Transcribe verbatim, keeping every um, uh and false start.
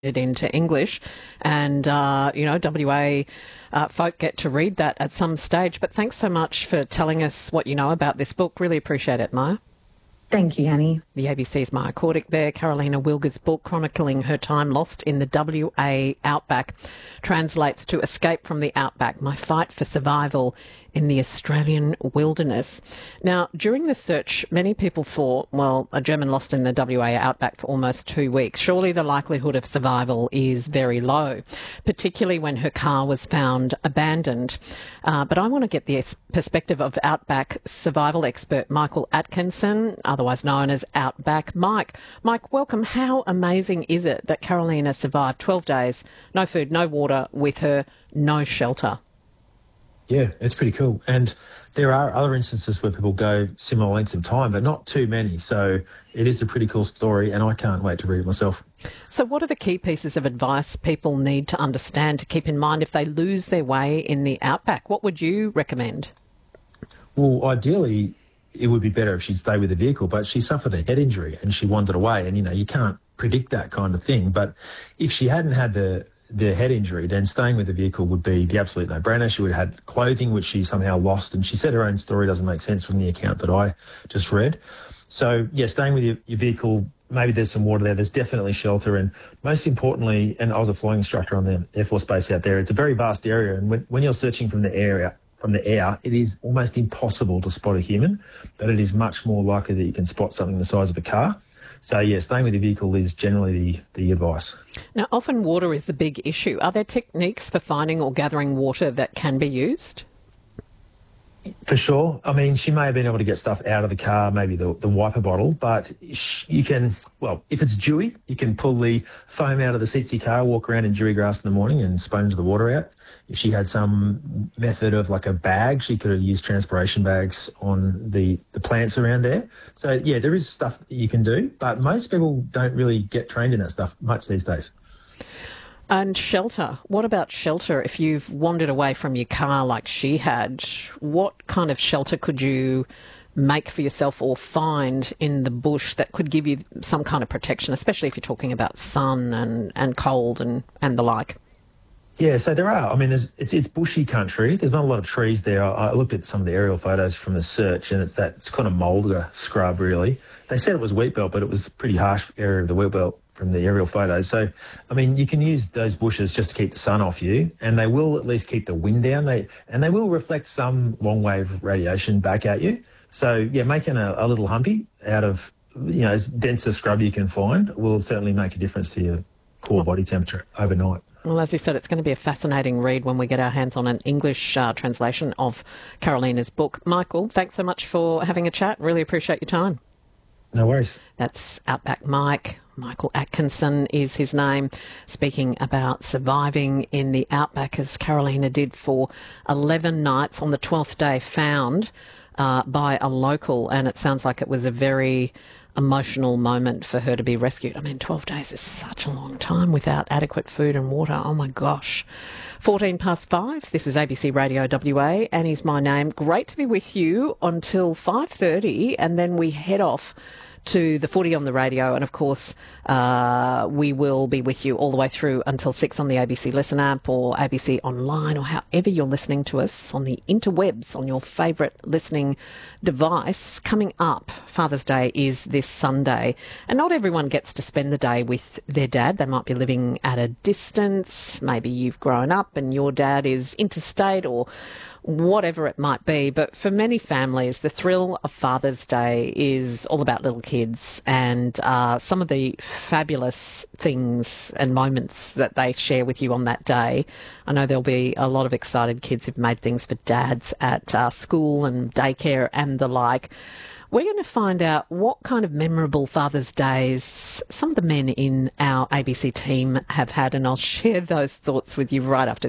it into English, and uh, you know, W A uh, folk get to read that at some stage. But thanks so much for telling us what you know about this book. Really appreciate it, Maya. Thank you, Annie. The A B C's Maya Cordick there. Carolina Wilger's book chronicling her time lost in the W A outback translates to Escape from the Outback, My Fight for Survival in the Australian Wilderness. Now, during the search, many people thought, well, a German lost in the W A outback for almost two weeks. Surely the likelihood of survival is very low, particularly when her car was found abandoned. Uh, but I want to get the perspective of outback survival expert Michael Atkinson, otherwise known as Outback Mike. Mike, welcome. How amazing is it that Carolina survived twelve days, no food, no water, with her no shelter? Yeah, it's pretty cool. And there are other instances where people go similar lengths of time, but not too many. So it is a pretty cool story, and I can't wait to read it myself. So what are the key pieces of advice people need to understand, to keep in mind if they lose their way in the outback? What would you recommend? Well, ideally, it would be better if she'd stay with the vehicle, but she suffered a head injury and she wandered away. And, you know, you can't predict that kind of thing. But if she hadn't had the the head injury, then staying with the vehicle would be the absolute no-brainer. She would have had clothing, which she somehow lost, and she said her own story doesn't make sense from the account that I just read. So, yeah, staying with your, your vehicle, maybe there's some water there, there's definitely shelter, and most importantly, and I was a flying instructor on the Air Force Base out there, it's a very vast area, and when, when you're searching from the area, from the air, it is almost impossible to spot a human, but it is much more likely that you can spot something the size of a car. So, yeah, staying with the vehicle is generally the, the advice. Now, often water is the big issue. Are there techniques for finding or gathering water that can be used? For sure. I mean, she may have been able to get stuff out of the car, maybe the, the wiper bottle, but you can, well, if it's dewy, you can pull the foam out of the seats of your car, walk around in dewy grass in the morning and sponge the water out. If she had some method of like a bag, she could have used transpiration bags on the, the plants around there. So, yeah, there is stuff that you can do, but most people don't really get trained in that stuff much these days. And shelter. What about shelter? If you've wandered away from your car like she had, what kind of shelter could you make for yourself or find in the bush that could give you some kind of protection, especially if you're talking about sun and, and cold and, and the like? Yeah, so there are. I mean, there's, it's it's bushy country. There's not a lot of trees there. I, I looked at some of the aerial photos from the search, and it's that it's kind of moulder scrub, really. They said it was wheat belt, but it was a pretty harsh area of the wheat belt from the aerial photos. So, I mean, you can use those bushes just to keep the sun off you, and they will at least keep the wind down. They and they will reflect some long wave radiation back at you. So, yeah, making a, a little humpy out of, you know, as dense a scrub you can find will certainly make a difference to your core body temperature overnight. Well, as you said, it's going to be a fascinating read when we get our hands on an English uh, translation of Carolina's book. Michael, thanks so much for having a chat. Really appreciate your time. No worries. That's Outback Mike. Michael Atkinson is his name, speaking about surviving in the outback as Carolina did for eleven nights, on the twelfth day found uh, by a local, and it sounds like it was a very emotional moment for her to be rescued. I mean, twelve days is such a long time without adequate food and water. Oh, my gosh. fourteen past five. This is A B C Radio W A. Annie's my name. Great to be with you until five thirty, and then we head off to the footy on the radio, and of course uh, we will be with you all the way through until six on the A B C Listen app or A B C Online, or however you're listening to us on the interwebs on your favourite listening device. Coming up, Father's Day is this Sunday, and not everyone gets to spend the day with their dad. They might be living at a distance. Maybe you've grown up and your dad is interstate, or whatever it might be. But for many families, the thrill of Father's Day is all about little kids, and uh, some of the fabulous things and moments that they share with you on that day. I know there'll be a lot of excited kids who've made things for dads at uh, school and daycare and the like. We're going to find out what kind of memorable Father's Days some of the men in our A B C team have had, and I'll share those thoughts with you right after this.